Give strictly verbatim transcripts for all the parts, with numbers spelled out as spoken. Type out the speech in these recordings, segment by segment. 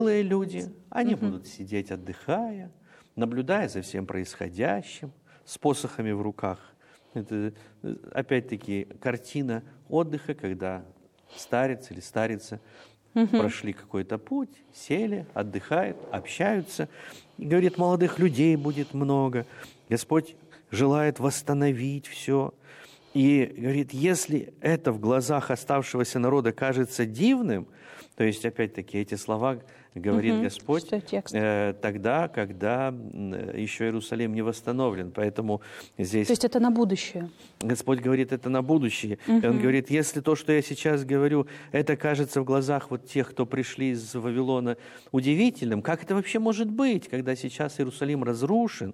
люди, они угу. будут сидеть, отдыхая, наблюдая за всем происходящим, с посохами в руках. Это, опять-таки, картина отдыха, когда старец или старица угу. прошли какой-то путь, сели, отдыхают, общаются. И, говорит, молодых людей будет много. Господь желает восстановить все. И, говорит, если это в глазах оставшегося народа кажется дивным, то есть, опять-таки, эти слова говорит угу. Господь э, тогда, когда еще Иерусалим не восстановлен. Поэтому здесь... То есть это на будущее? Господь говорит, это на будущее. Угу. И Он говорит, если то, что я сейчас говорю, это кажется в глазах вот тех, кто пришли из Вавилона, удивительным, как это вообще может быть, когда сейчас Иерусалим разрушен,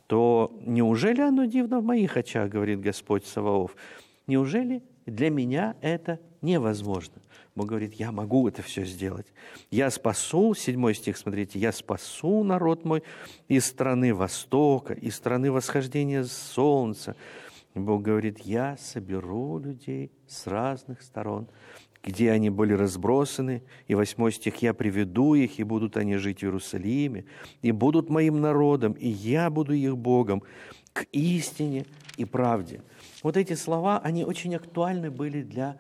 то неужели оно дивно в моих очах, говорит Господь Саваоф? Неужели для меня это невозможно? Бог говорит, я могу это все сделать. Я спасу, седьмой стих, смотрите, я спасу народ мой из страны Востока, из страны восхождения солнца. Бог говорит, я соберу людей с разных сторон, где они были разбросаны. И восьмой стих, я приведу их, и будут они жить в Иерусалиме, и будут моим народом, и я буду их Богом к истине и правде. Вот эти слова, они очень актуальны были для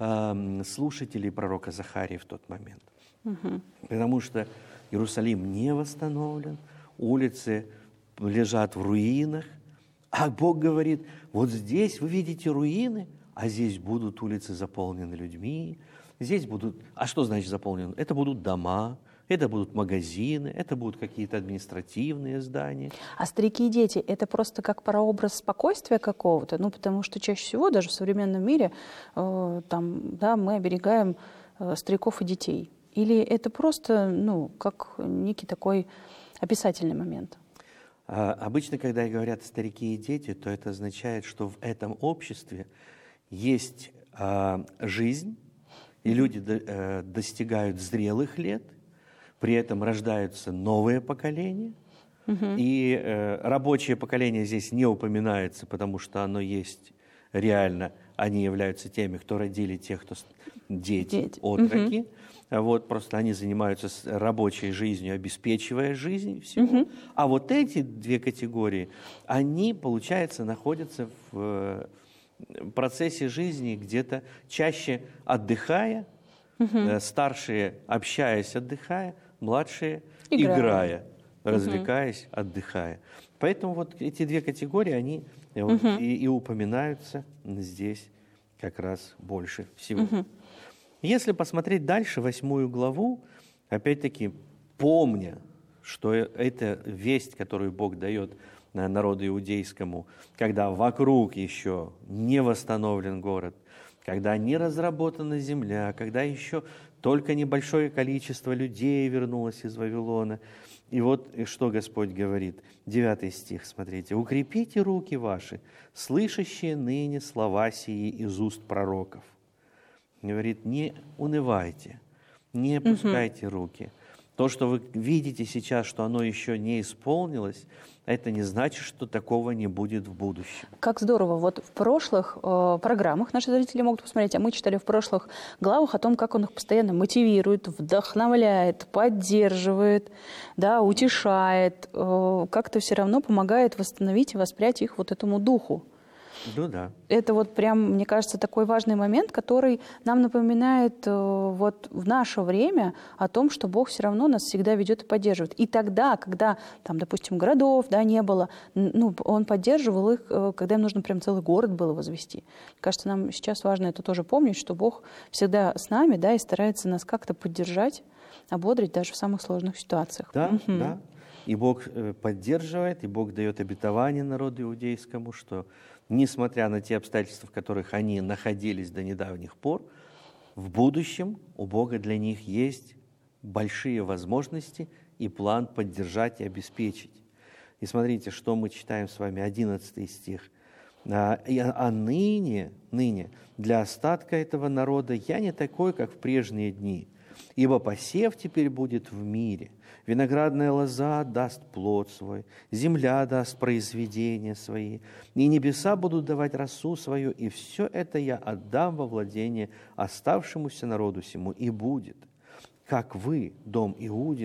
э, слушателей пророка Захарии в тот момент. Угу. Потому что Иерусалим не восстановлен, улицы лежат в руинах, а Бог говорит, вот здесь вы видите руины, а здесь будут улицы заполнены людьми, здесь будут... А что значит заполнены? Это будут дома, это будут магазины, это будут какие-то административные здания. А старики и дети – это просто как прообраз спокойствия какого-то? Ну, потому что чаще всего даже в современном мире э, там, да, мы оберегаем э, стариков и детей. Или это просто, ну, как некий такой описательный момент? А, обычно, когда говорят старики и дети, то это означает, что в этом обществе есть а, жизнь, и люди до, а, достигают зрелых лет, при этом рождаются новые поколения, угу. и э, рабочее поколение здесь не упоминается, потому что оно есть реально, они являются теми, кто родили тех, кто дети, дети. отроки, угу. вот, просто они занимаются рабочей жизнью, обеспечивая жизнь всего. Угу. А вот эти две категории, они, получается, находятся в э, процессе жизни где-то чаще отдыхая, угу. старшие общаясь, отдыхая, младшие играя, играя развлекаясь, угу. отдыхая. Поэтому вот эти две категории, они угу. вот, и, и упоминаются здесь как раз больше всего. Угу. Если посмотреть дальше, восьмую главу, опять-таки, помня, что это весть, которую Бог дает народу иудейскому, когда вокруг еще не восстановлен город, когда не разработана земля, когда еще только небольшое количество людей вернулось из Вавилона. И вот что Господь говорит, девятый стих, смотрите. «Укрепите руки ваши, слышащие ныне слова сии из уст пророков». Говорит, не унывайте, не опускайте угу. руки. То, что вы видите сейчас, что оно еще не исполнилось, это не значит, что такого не будет в будущем. Как здорово. Вот в прошлых э, программах наши зрители могут посмотреть, а мы читали в прошлых главах о том, как он их постоянно мотивирует, вдохновляет, поддерживает, да, утешает, э, как-то все равно помогает восстановить и воспрять их вот этому духу. Ну да. Это вот прям, мне кажется, такой важный момент, который нам напоминает э, вот в наше время о том, что Бог все равно нас всегда ведет и поддерживает. И тогда, когда там, допустим, городов, да, не было, ну, Он поддерживал их, э, когда им нужно прям целый город было возвести. Мне кажется, нам сейчас важно это тоже помнить, что Бог всегда с нами, да, и старается нас как-то поддержать, ободрить даже в самых сложных ситуациях. Да, угу. да. И Бог поддерживает, и Бог дает обетование народу иудейскому, что несмотря на те обстоятельства, в которых они находились до недавних пор, в будущем у Бога для них есть большие возможности и план поддержать и обеспечить. И смотрите, что мы читаем с вами, одиннадцатый стих. «А, а ныне, ныне для остатка этого народа я не такой, как в прежние дни, ибо посев теперь будет в мире, виноградная лоза даст плод свой, земля даст произведения свои, и небеса будут давать росу свою, и все это я отдам во владение оставшемуся народу сему, и будет. как вы, дом Иудин,